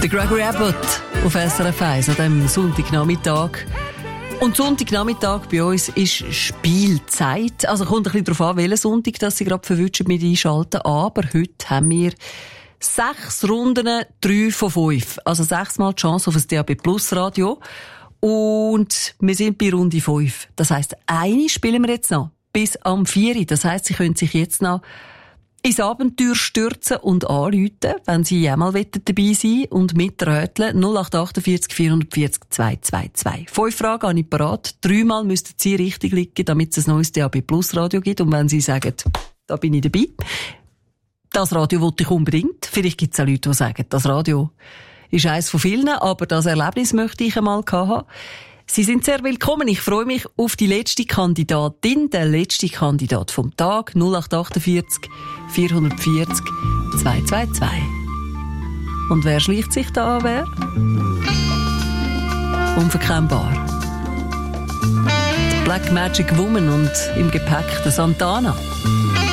Der Gregory Abbott auf SRF 1 an diesem Sonntagnachmittag. Und Sonntagnachmittag bei uns ist Spielzeit. Also kommt ein bisschen darauf an, welchen Sonntag dass Sie gerade verwünschen mit einschalten. Aber heute haben wir 6 Runden, 3 von 5. Also 6 Mal die Chance auf ein DAB Plus Radio. Und wir sind bei Runde 5. Das heisst, eine spielen wir jetzt noch. Bis am 4. Das heisst, Sie können sich jetzt noch ins Abenteuer stürzen und anrufen, wenn Sie einmal dabei sein und miträteln. 0848 440 222. 5 Fragen habe ich parat. 3-mal müssten Sie richtig liegen, damit es ein neues DAB Plus Radio gibt. Und wenn Sie sagen, da bin ich dabei, das Radio wollte ich unbedingt. Vielleicht gibt es auch Leute, die sagen, das Radio ist eines von vielen, aber das Erlebnis möchte ich einmal haben. Sie sind sehr willkommen. Ich freue mich auf die letzte Kandidatin, der letzte Kandidat vom Tag. 0848 440 222. Und wer schleicht sich da an, wer? Unverkennbar. Die Black Magic Woman und im Gepäck der Santana.